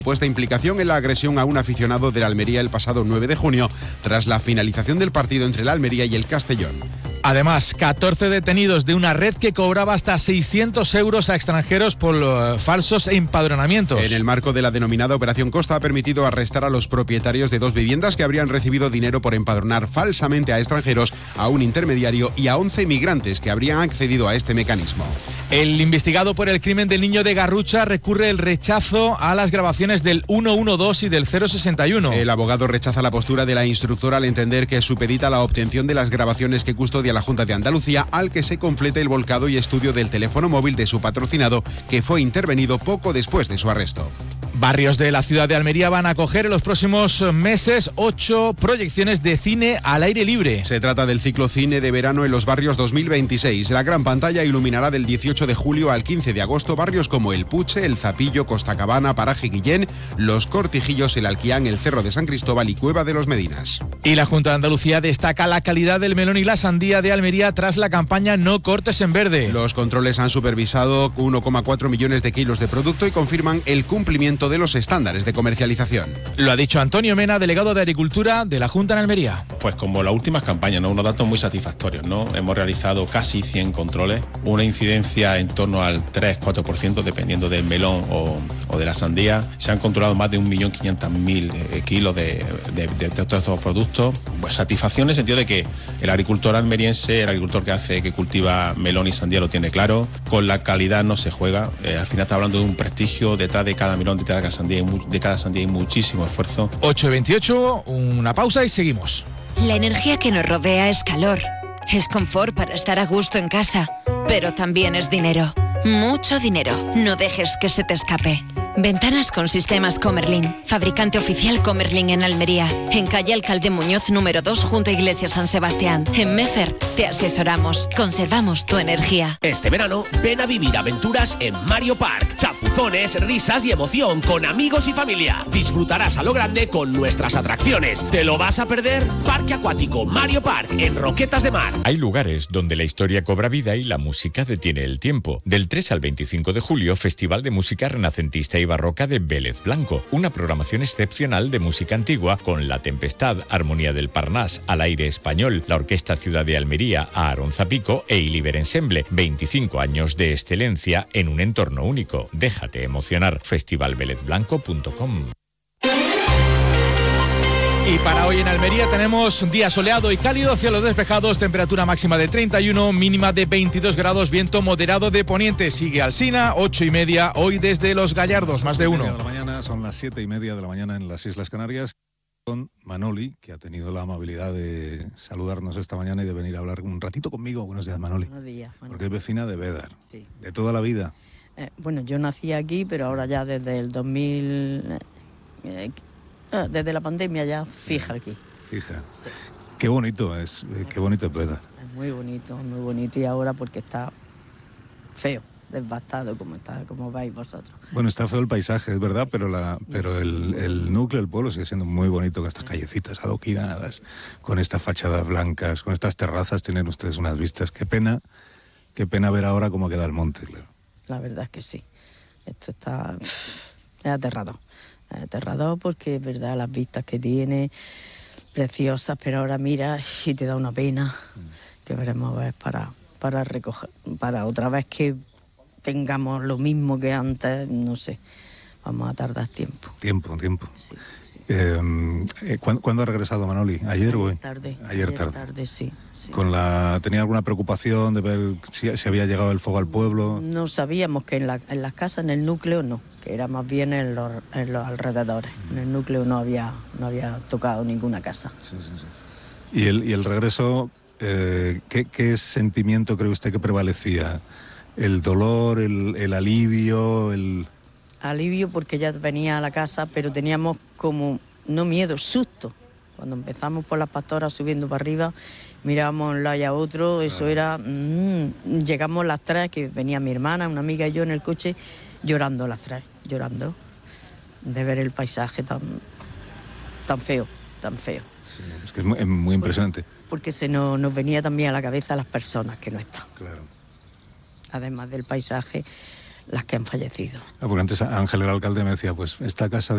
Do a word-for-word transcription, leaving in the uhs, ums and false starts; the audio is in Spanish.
Puesta implicación en la agresión a un aficionado de la Almería el pasado nueve de junio, tras la finalización del partido entre la Almería y el Castellón. Además, catorce detenidos de una red que cobraba hasta seiscientos euros a extranjeros por uh, falsos empadronamientos. En el marco de la denominada Operación Costa ha permitido arrestar a los propietarios de dos viviendas que habrían recibido dinero por empadronar falsamente a extranjeros, a un intermediario y a once migrantes que habrían accedido a este mecanismo. El investigado por el crimen del niño de Garrucha recurre el rechazo a las grabaciones del ciento doce y del cero sesenta y uno. El abogado rechaza la postura de la instructora al entender que supedita la obtención de las grabaciones que custodia la Junta de Andalucía al que se complete el volcado y estudio del teléfono móvil de su patrocinado, que fue intervenido poco después de su arresto. Barrios de la ciudad de Almería van a acoger en los próximos meses ocho proyecciones de cine al aire libre. Se trata del ciclo Cine de Verano en los Barrios dos mil veintiséis. La gran pantalla iluminará del dieciocho de julio al quince de agosto barrios como El Puche, El Zapillo, Costa Cabana, Paraje Guillén, Los Cortijillos, El Alquián, El Cerro de San Cristóbal y Cueva de los Medinas. Y la Junta de Andalucía destaca la calidad del melón y la sandía de Almería tras la campaña No cortes en verde. Los controles han supervisado uno coma cuatro millones de kilos de producto y confirman el cumplimiento de los estándares de comercialización. Lo ha dicho Antonio Mena, delegado de Agricultura de la Junta en Almería. Pues como las últimas campañas, ¿no? Unos datos muy satisfactorios, ¿no? Hemos realizado casi cien controles, una incidencia en torno al tres a cuatro por ciento dependiendo del melón o, o de la sandía. Se han controlado más de un millón quinientos mil eh, kilos de, de, de, de todos estos productos. Pues satisfacción en el sentido de que el agricultor almeriense, el agricultor que hace, que cultiva melón y sandía lo tiene claro. Con la calidad no se juega. Eh, al final está hablando de un prestigio detrás de cada melón, detrás de cada sandía, de cada sandía hay muchísimo esfuerzo. ocho y veintiocho, una pausa y seguimos. La energía que nos rodea es calor, es confort para estar a gusto en casa, pero también es dinero, mucho dinero. No dejes que se te escape. Ventanas con sistemas Comerlin, fabricante oficial Comerlin en Almería, en calle Alcalde Muñoz número dos junto a Iglesia San Sebastián. En Meffert te asesoramos, conservamos tu energía. Este verano ven a vivir aventuras en Mario Park, chapuzones, risas y emoción con amigos y familia. Disfrutarás a lo grande con nuestras atracciones. ¿Te lo vas a perder? Parque acuático Mario Park en Roquetas de Mar. Hay lugares donde la historia cobra vida y la música detiene el tiempo. Del tres al veinticinco de julio, Festival de Música Renacentista y Barroca de Vélez Blanco, una programación excepcional de música antigua con La Tempestad, Armonía del Parnás, Al Aire Español, la Orquesta Ciudad de Almería, Aarón Zapico e Iliber Ensemble. veinticinco años de excelencia en un entorno único. Déjate emocionar. festival vélez blanco punto com. Y para hoy en Almería tenemos un día soleado y cálido, cielos despejados, temperatura máxima de treinta y uno, mínima de veintidós grados, viento moderado de poniente. Sigue Alsina, ocho y media, hoy desde Los Gallardos, más de uno. De la mañana, son las siete y media de la mañana en las Islas Canarias, con Manoli, que ha tenido la amabilidad de saludarnos esta mañana y de venir a hablar un ratito conmigo. Buenos días, Manoli. Buenos días. Bueno. Porque es vecina de Bédar, sí. De toda la vida. Eh, bueno, yo nací aquí, pero ahora ya desde el dos mil... Eh, desde la pandemia ya fija aquí. Fija. Sí. Qué bonito es, qué bonito es Bédar. Es muy bonito, muy bonito, y ahora porque está feo, devastado como está, como veis vosotros. Bueno, está feo el paisaje, es verdad, pero la, pero el, el núcleo, el pueblo sigue siendo muy bonito, con estas callecitas adoquinadas, con estas fachadas blancas, con estas terrazas, tienen ustedes unas vistas. Qué pena, qué pena ver ahora cómo queda el monte, claro. La verdad es que sí. Esto está pff, es aterrador. aterrador porque es verdad las vistas que tiene, preciosas, pero ahora mira y te da una pena que veremos a ver para, para recoger, para otra vez que tengamos lo mismo que antes, no sé, vamos a tardar tiempo. Tiempo, tiempo. Sí, sí. Eh, ¿cuándo, ¿Cuándo ha regresado Manoli? ¿Ayer o hoy? Tarde. Ayer, ayer tarde. tarde, sí, sí. Con la, ¿tenía alguna preocupación de ver si, si había llegado el fuego al pueblo? No sabíamos que en, la, en las casas, en el núcleo no, que era más bien en los, en los alrededores. En el núcleo no había, no había tocado ninguna casa. Sí, sí, sí. ¿Y el, y el regreso, eh, ¿qué, qué sentimiento cree usted que prevalecía? ¿El dolor, el, el alivio, el...? Alivio porque ya venía a la casa, pero teníamos como, no miedo, susto. Cuando empezamos por las pastoras subiendo para arriba, mirábamos un lado y a otro, eso era... Mmm, llegamos las tres, que venía mi hermana, una amiga y yo en el coche, llorando las tres, llorando, de ver el paisaje tan, tan feo, tan feo. Sí, es que es muy, es muy impresionante. Porque, porque se nos, nos venía también a la cabeza las personas que no están. Claro. Además del paisaje, las que han fallecido. Ah, porque antes Ángel, el alcalde, me decía, pues esta casa